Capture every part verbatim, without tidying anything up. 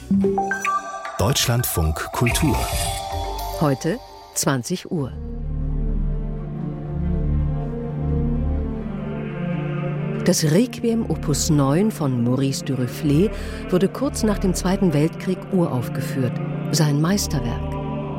Deutschlandfunk Kultur. Heute zwanzig Uhr. Das Requiem Opus neun von Maurice Duruflé wurde kurz nach dem Zweiten Weltkrieg uraufgeführt, sein Meisterwerk.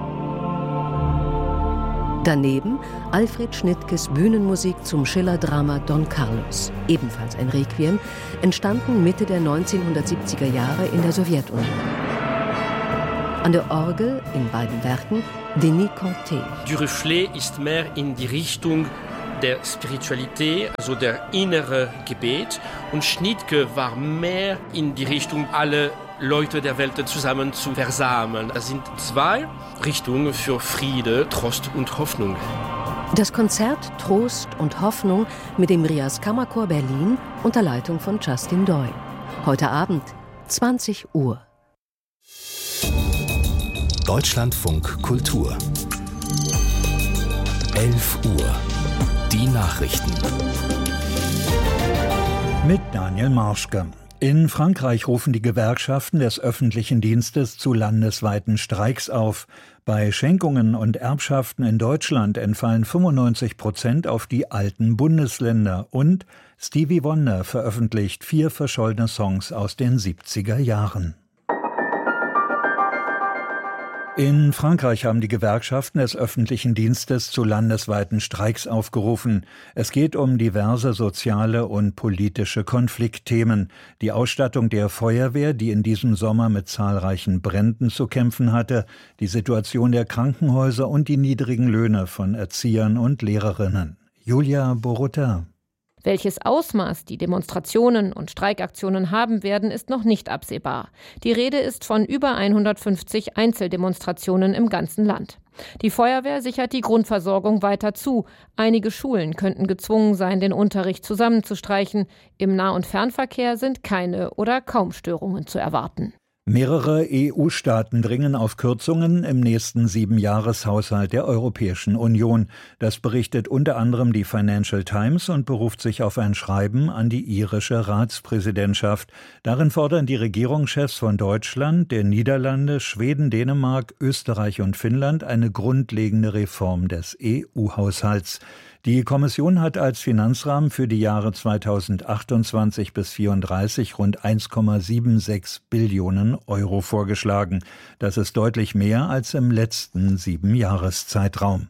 Daneben Alfred Schnittkes Bühnenmusik zum Schiller-Drama Don Carlos, ebenfalls ein Requiem, entstanden Mitte der neunzehnhundertsiebziger Jahre in der Sowjetunion. An der Orgel in beiden Werken Denis Cortez. Duruflé ist mehr in die Richtung der Spiritualität, also der innere Gebet, und Schnittke war mehr in die Richtung, alle Leute der Welt zusammen zu versammeln. Es sind zwei Richtungen für Friede, Trost und Hoffnung. Das Konzert Trost und Hoffnung mit dem Rias Kammerchor Berlin unter Leitung von Justin Doyle. Heute Abend zwanzig Uhr. Deutschlandfunk Kultur. elf Uhr. Die Nachrichten. Mit Daniel Marschke. In Frankreich rufen die Gewerkschaften des öffentlichen Dienstes zu landesweiten Streiks auf. Bei Schenkungen und Erbschaften in Deutschland entfallen fünfundneunzig Prozent auf die alten Bundesländer. Und Stevie Wonder veröffentlicht vier verschollene Songs aus den siebziger Jahren. In Frankreich haben die Gewerkschaften des öffentlichen Dienstes zu landesweiten Streiks aufgerufen. Es geht um diverse soziale und politische Konfliktthemen. Die Ausstattung der Feuerwehr, die in diesem Sommer mit zahlreichen Bränden zu kämpfen hatte, die Situation der Krankenhäuser und die niedrigen Löhne von Erziehern und Lehrerinnen. Julia Borutta. Welches Ausmaß die Demonstrationen und Streikaktionen haben werden, ist noch nicht absehbar. Die Rede ist von über hundertfünfzig Einzeldemonstrationen im ganzen Land. Die Feuerwehr sichert die Grundversorgung weiter zu. Einige Schulen könnten gezwungen sein, den Unterricht zusammenzustreichen. Im Nah- und Fernverkehr sind keine oder kaum Störungen zu erwarten. Mehrere E U-Staaten dringen auf Kürzungen im nächsten Siebenjahreshaushalt der Europäischen Union. Das berichtet unter anderem die Financial Times und beruft sich auf ein Schreiben an die irische Ratspräsidentschaft. Darin fordern die Regierungschefs von Deutschland, der Niederlande, Schweden, Dänemark, Österreich und Finnland eine grundlegende Reform des E U-Haushalts. Die Kommission hat als Finanzrahmen für die Jahre zweitausendachtundzwanzig bis vierunddreißig rund eins Komma sechsundsiebzig Billionen Euro vorgeschlagen. Das ist deutlich mehr als im letzten Siebenjahreszeitraum.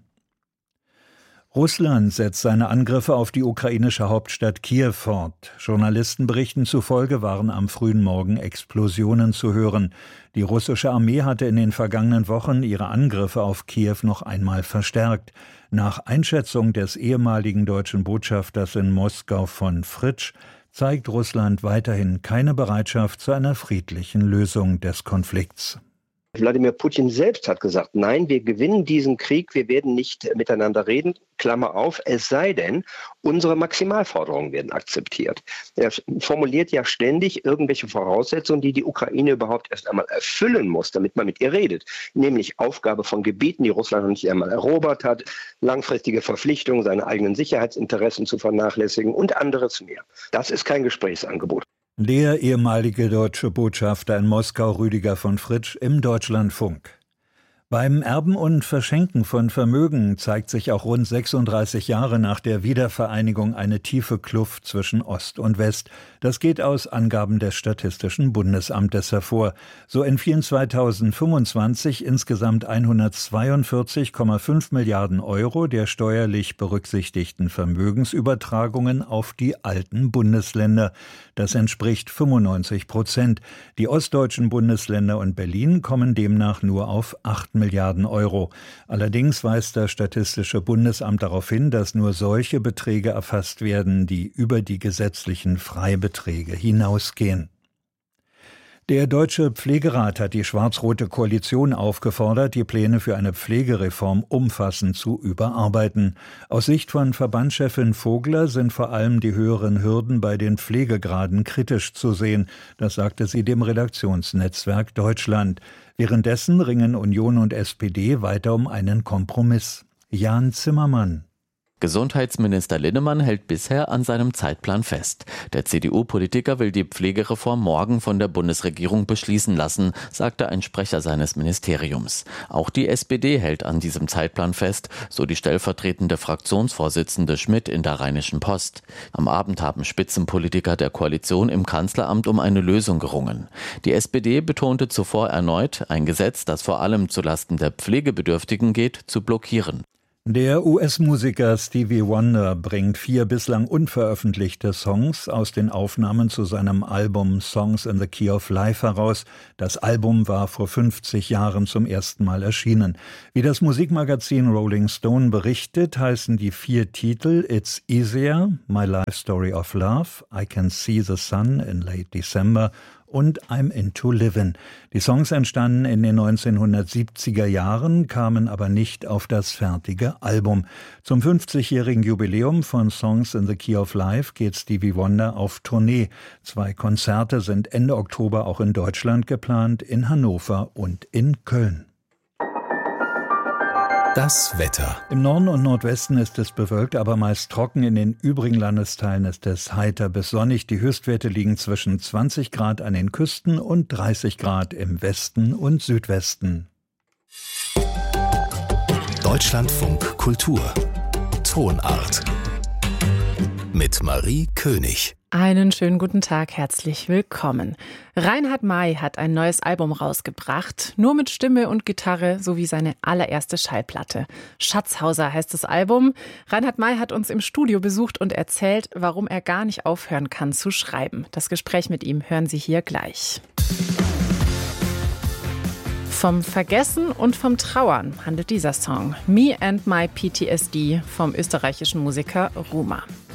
Russland setzt seine Angriffe auf die ukrainische Hauptstadt Kiew fort. Journalistenberichten zufolge waren am frühen Morgen Explosionen zu hören. Die russische Armee hatte in den vergangenen Wochen ihre Angriffe auf Kiew noch einmal verstärkt. Nach Einschätzung des ehemaligen deutschen Botschafters in Moskau von Fritsch zeigt Russland weiterhin keine Bereitschaft zu einer friedlichen Lösung des Konflikts. Wladimir Putin selbst hat gesagt, nein, wir gewinnen diesen Krieg, wir werden nicht miteinander reden, Klammer auf, es sei denn, unsere Maximalforderungen werden akzeptiert. Er formuliert ja ständig irgendwelche Voraussetzungen, die die Ukraine überhaupt erst einmal erfüllen muss, damit man mit ihr redet. Nämlich Aufgabe von Gebieten, die Russland noch nicht einmal erobert hat, langfristige Verpflichtungen, seine eigenen Sicherheitsinteressen zu vernachlässigen und anderes mehr. Das ist kein Gesprächsangebot. Der ehemalige deutsche Botschafter in Moskau, Rüdiger von Fritsch, im Deutschlandfunk. Beim Erben und Verschenken von Vermögen zeigt sich auch rund sechsunddreißig Jahre nach der Wiedervereinigung eine tiefe Kluft zwischen Ost und West. Das geht aus Angaben des Statistischen Bundesamtes hervor. So entfielen zweitausendfünfundzwanzig insgesamt hundertzweiundvierzig Komma fünf Milliarden Euro der steuerlich berücksichtigten Vermögensübertragungen auf die alten Bundesländer. Das entspricht fünfundneunzig Prozent. Die ostdeutschen Bundesländer und Berlin kommen demnach nur auf acht Milliarden Euro. Allerdings weist das Statistische Bundesamt darauf hin, dass nur solche Beträge erfasst werden, die über die gesetzlichen Freibeträge hinausgehen. Der Deutsche Pflegerat hat die schwarz-rote Koalition aufgefordert, die Pläne für eine Pflegereform umfassend zu überarbeiten. Aus Sicht von Verbandschefin Vogler sind vor allem die höheren Hürden bei den Pflegegraden kritisch zu sehen. Das sagte sie dem Redaktionsnetzwerk Deutschland. Währenddessen ringen Union und S P D weiter um einen Kompromiss. Jan Zimmermann. Gesundheitsminister Linnemann hält bisher an seinem Zeitplan fest. Der C D U-Politiker will die Pflegereform morgen von der Bundesregierung beschließen lassen, sagte ein Sprecher seines Ministeriums. Auch die S P D hält an diesem Zeitplan fest, so die stellvertretende Fraktionsvorsitzende Schmidt in der Rheinischen Post. Am Abend haben Spitzenpolitiker der Koalition im Kanzleramt um eine Lösung gerungen. Die S P D betonte zuvor erneut, ein Gesetz, das vor allem zulasten der Pflegebedürftigen geht, zu blockieren. Der U S-Musiker Stevie Wonder bringt vier bislang unveröffentlichte Songs aus den Aufnahmen zu seinem Album Songs in the Key of Life heraus. Das Album war vor fünfzig Jahren zum ersten Mal erschienen. Wie das Musikmagazin Rolling Stone berichtet, heißen die vier Titel It's Easier, My Life Story of Love, I Can See the Sun in Late December und I'm Into Livin'. Die Songs entstanden in den neunzehnhundertsiebziger Jahren, kamen aber nicht auf das fertige Album. Zum fünfzigjährigen Jubiläum von Songs in the Key of Life geht Stevie Wonder auf Tournee. Zwei Konzerte sind Ende Oktober auch in Deutschland geplant, in Hannover und in Köln. Das Wetter. Im Norden und Nordwesten ist es bewölkt, aber meist trocken. In den übrigen Landesteilen ist es heiter bis sonnig. Die Höchstwerte liegen zwischen zwanzig Grad an den Küsten und dreißig Grad im Westen und Südwesten. Deutschlandfunk Kultur. Tonart. Mit Marie König. Einen schönen guten Tag, herzlich willkommen. Reinhard May hat ein neues Album rausgebracht, nur mit Stimme und Gitarre sowie seine allererste Schallplatte. Schatzhauser heißt das Album. Reinhard May hat uns im Studio besucht und erzählt, warum er gar nicht aufhören kann zu schreiben. Das Gespräch mit ihm hören Sie hier gleich. Vom Vergessen und vom Trauern handelt dieser Song. Me and My P T S D vom österreichischen Musiker Ruma.